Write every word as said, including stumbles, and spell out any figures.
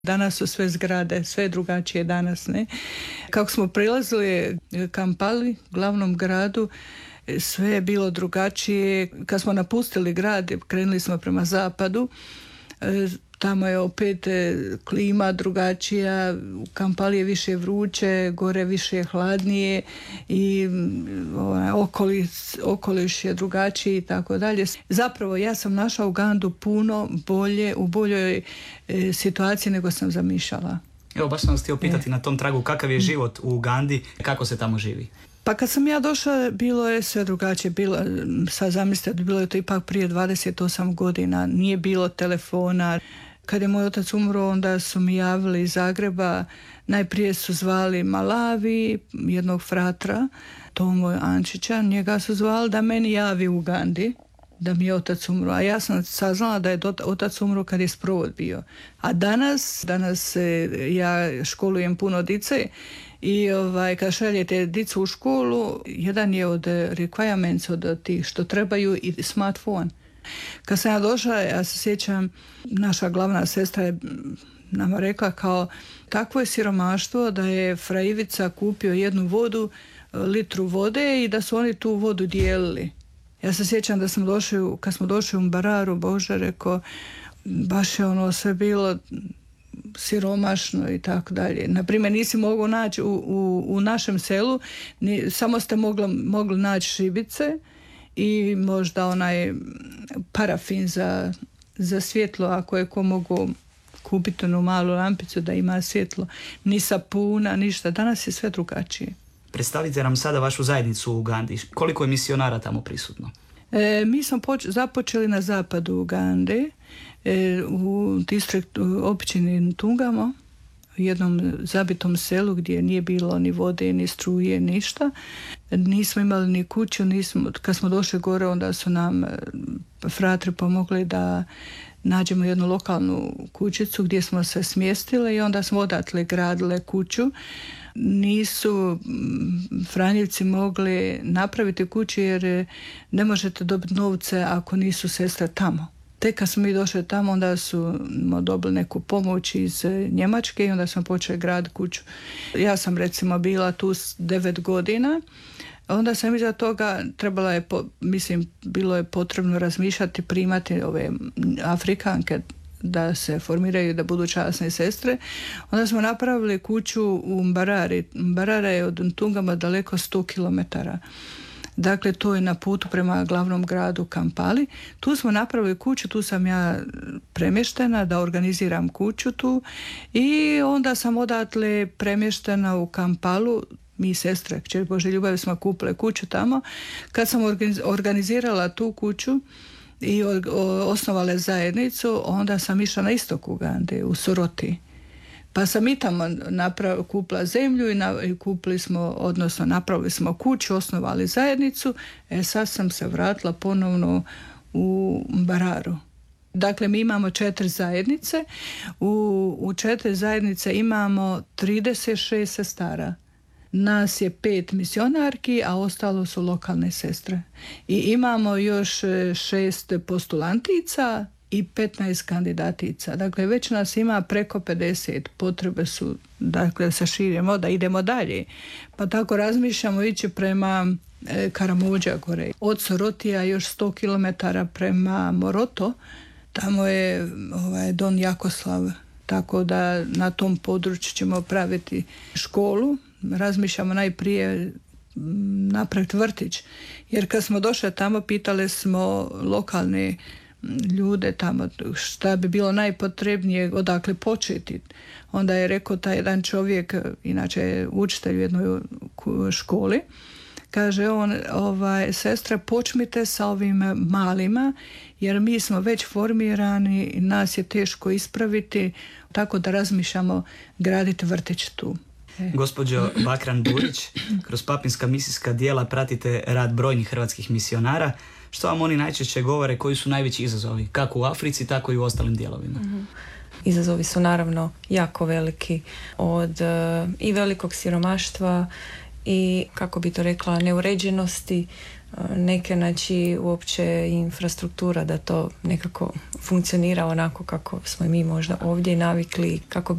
Danas su sve zgrade, sve drugačije danas, ne. Kako smo prilazili Kampali, glavnom gradu, sve je bilo drugačije. Kad smo napustili grad, krenuli smo prema zapadu, tamo je opet klima drugačija, u Kampali je više vruće, gore više hladnije i okoliš, okoliš je drugačiji i tako dalje. Zapravo ja sam našla Ugandu puno bolje, u boljoj e, situaciji nego sam zamišljala. Evo, baš sam vas htio pitati e. na tom tragu kakav je život u Ugandi, kako se tamo živi? Pa kad sam ja došla, bilo je sve drugačije. Bilo, sad zamislite, bilo je to ipak prije dvadeset osam godina, nije bilo telefona. Kad je moj otac umro, onda su mi javili iz Zagreba. Najprije su zvali Malavi, jednog fratra, Tomo Ančića. Njega su zvali da meni javi u Ugandi, da mi je otac umro. A ja sam saznala da je otac umro kad je sprovod bio. A danas, danas ja školujem puno dice i ovaj, kad šaljete dicu u školu, jedan je od requirements, od tih što trebaju, i smartphone. Kad sam ja došla, ja se sjećam, naša glavna sestra je nama rekla kao takvo je siromaštvo da je fra Ivica kupio jednu vodu, litru vode i da su oni tu vodu dijelili. Ja se sjećam da smo došli, kad smo došli u Mbararu, Bože, rekao, baš je ono sve bilo siromašno i tako dalje. Naprimjer, nisi mogao naći u, u, u našem selu, ni, samo ste mogli, mogli naći šibice i možda onaj parafin za, za svjetlo, ako je ko mogu kupiti onu malu lampicu da ima svjetlo. Ni sapuna, ništa. Danas je sve drugačije. Predstavite nam sada vašu zajednicu u Ugandi. Koliko je misionara tamo prisutno? E, mi smo poč- započeli na zapadu Ugande, e, u distriktu općini Ntungamo, u jednom zabitom selu gdje nije bilo ni vode, ni struje, ništa. Nismo imali ni kuću, nismo, kad smo došli gore, onda su nam fratri pomogli da nađemo jednu lokalnu kućicu gdje smo se smjestile i onda smo odatle gradile kuću. Nisu Franjevci mogli napraviti kuću jer ne možete dobiti novce ako nisu sestre tamo. Tek kad smo mi došli tamo, onda su dobili neku pomoć iz Njemačke i onda smo počeli graditi kuću. Ja sam recimo bila tu devet godina, onda sam iza toga trebala je, mislim, bilo je potrebno razmišljati, primati ove Afrikanke da se formiraju, da budu časne sestre. Onda smo napravili kuću u Mbarari. Mbarara je od Ntungama daleko sto kilometara. Dakle, to je na putu prema glavnom gradu Kampali. Tu smo napravili kuću, tu sam ja premještena da organiziram kuću tu i onda sam odatle premještena u Kampalu. Mi sestre, kćer Bože ljubavi, smo kupile kuću tamo. Kad sam organizirala tu kuću i osnovale zajednicu, onda sam išla na istok Ugande, u Soroti. Pa sam i tamo naprav, kupila zemlju i, na, i kupili smo, odnosno napravili smo kuću, osnovali zajednicu. E sad sam se vratila ponovno u Mbararu. Dakle, mi imamo četiri zajednice. U, u četiri zajednice imamo trideset šest sestara. Nas je pet misionarki, a ostalo su lokalne sestre. I imamo još šest postulantica i petnaest kandidatica. Dakle, već nas ima preko pedeset. Potrebe su, dakle, da se širimo, da idemo dalje. Pa tako razmišljamo ići prema e, Karamođa gore. Od Sorotija još sto kilometara prema Moroto. Tamo je ovaj, Don Jakoslav. Tako da na tom području ćemo praviti školu. Razmišljamo najprije napraviti vrtić. Jer kad smo došli tamo, pitali smo lokalne ljude tamo šta bi bilo najpotrebnije, odakle početi. Onda je rekao taj jedan čovjek, inače je učitelj u jednoj školi, kaže on, ovaj, sestra, počnite sa ovim malima, jer mi smo već formirani i nas je teško ispraviti, tako da razmišljamo graditi vrtić tu. E. Gospođo Bakran Burić, kroz papinska misijska djela pratite rad brojnih hrvatskih misionara. Što vam oni najčešće govore, koji su najveći izazovi, kako u Africi, tako i u ostalim dijelovima? Mm-hmm. Izazovi su naravno jako veliki, od uh, i velikog siromaštva i, kako bi to rekla, neuređenosti, neke, znači, uopće infrastruktura da to nekako funkcionira onako kako smo i mi možda ovdje navikli, kako